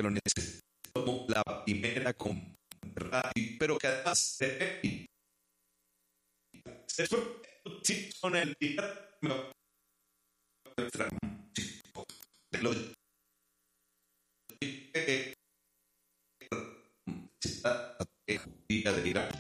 lo necesito como la primera con radio, pero que además se con el de lo de ir a